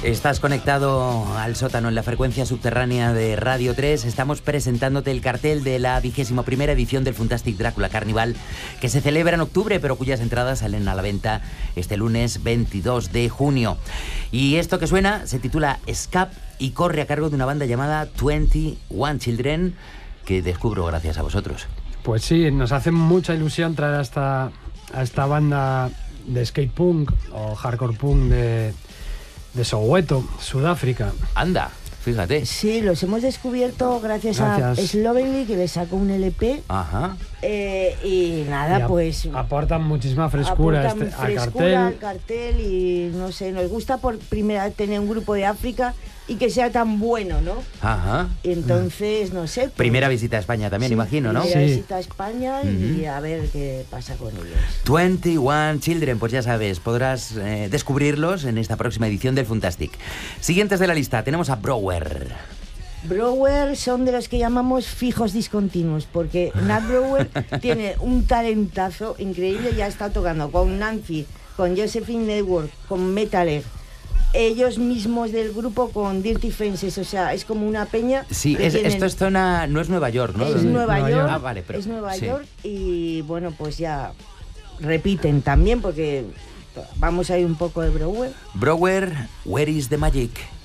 Estás conectado al sótano en la frecuencia subterránea de Radio 3. Estamos presentándote el cartel de la 21ª edición del Fantastic Drácula Carnival, que se celebra en octubre, pero cuyas entradas salen a la venta este lunes 22 de junio. Y esto que suena se titula Escape y corre a cargo de una banda llamada 21 Children, que descubro gracias a vosotros. Pues sí, nos hace mucha ilusión traer a esta banda de skate punk o hardcore punk de Soweto, Sudáfrica. Anda, fíjate. Sí, los hemos descubierto gracias a Slovenly, que le sacó un LP. Ajá. Y nada, pues aportan muchísima frescura al cartel y no sé, nos gusta por primera vez tener un grupo de África y que sea tan bueno, ¿no? Ajá. Entonces, no sé. Pues, primera visita a España también, sí, imagino, ¿no? Primera visita a España y a ver qué pasa con ellos. 21 Children, pues ya sabes, podrás descubrirlos en esta próxima edición del Fantastic. Siguientes de la lista, tenemos a Brower. Brower son de los que llamamos fijos discontinuos, porque Nat Brower tiene un talentazo increíble, ya está tocando con Nancy, con Josephine Network, con Metal Egg, ellos mismos del grupo con Dirty Fences, o sea, es como una peña. Sí, esto es zona, no es Nueva York, ¿no? Es Nueva York. Ah, vale, pero, es Nueva York y bueno, pues ya repiten también porque vamos a ir un poco de Brower. Brower, Where is the Magic?